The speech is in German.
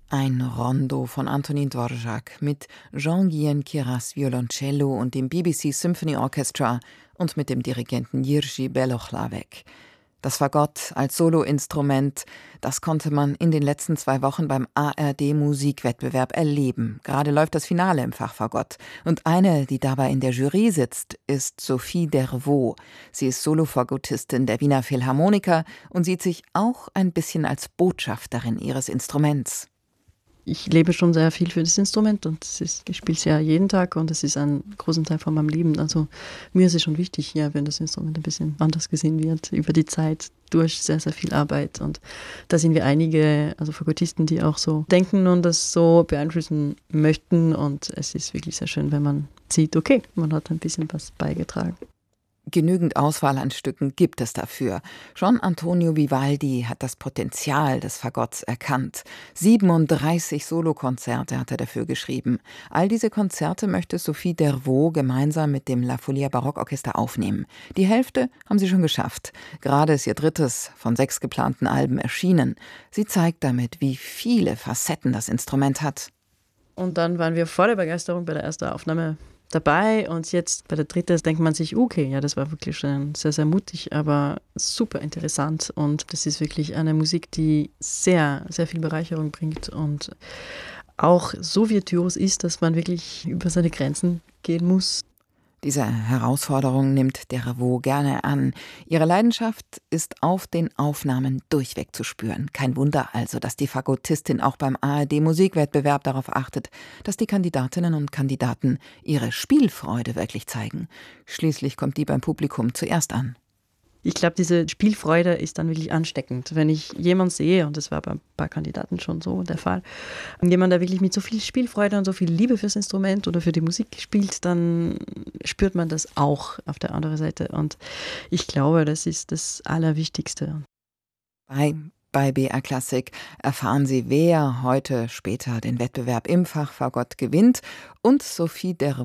Ein Rondo von Antonin Dvorak mit Jean-Guyen Queyras Violoncello und dem BBC Symphony Orchestra und mit dem Dirigenten Jiří Belohlavek. Das Fagott als Soloinstrument, das konnte man in den letzten 2 Wochen beim ARD-Musikwettbewerb erleben. Gerade läuft das Finale im Fach Fagott. Und eine, die dabei in der Jury sitzt, ist Sophie Dervaux. Sie ist Solofagottistin der Wiener Philharmoniker und sieht sich auch ein bisschen als Botschafterin ihres Instruments. Ich lebe schon sehr viel für das Instrument und ich spiele es ja jeden Tag und es ist ein großen Teil von meinem Leben. Also mir ist es schon wichtig, ja, wenn das Instrument ein bisschen anders gesehen wird, über die Zeit durch sehr, sehr viel Arbeit. Und da sind wir einige, also Fagottisten, die auch so denken und das so beeinflussen möchten. Und es ist wirklich sehr schön, wenn man sieht, okay, man hat ein bisschen was beigetragen. Genügend Auswahl an Stücken gibt es dafür. Gian Antonio Vivaldi hat das Potenzial des Fagotts erkannt. 37 Solokonzerte hat er dafür geschrieben. All diese Konzerte möchte Sophie Dervaux gemeinsam mit dem La Folia Barockorchester aufnehmen. Die Hälfte haben sie schon geschafft. Gerade ist ihr 3. von 6 geplanten Alben erschienen. Sie zeigt damit, wie viele Facetten das Instrument hat. Und dann waren wir voller Begeisterung bei der ersten Aufnahme dabei und jetzt bei der 3. denkt man sich, okay, ja, das war wirklich schon sehr, sehr mutig, aber super interessant und das ist wirklich eine Musik, die sehr, sehr viel Bereicherung bringt und auch so virtuos ist, dass man wirklich über seine Grenzen gehen muss. Diese Herausforderung nimmt Dervaux gerne an. Ihre Leidenschaft ist auf den Aufnahmen durchweg zu spüren. Kein Wunder also, dass die Fagottistin auch beim ARD-Musikwettbewerb darauf achtet, dass die Kandidatinnen und Kandidaten ihre Spielfreude wirklich zeigen. Schließlich kommt die beim Publikum zuerst an. Ich glaube, diese Spielfreude ist dann wirklich ansteckend. Wenn ich jemanden sehe, und das war bei ein paar Kandidaten schon so der Fall, jemand, der wirklich mit so viel Spielfreude und so viel Liebe fürs Instrument oder für die Musik spielt, dann spürt man das auch auf der anderen Seite. Und ich glaube, das ist das Allerwichtigste. Bei BR Klassik erfahren Sie, wer heute später den Wettbewerb im Fach Fagott gewinnt und Sophie Dervaux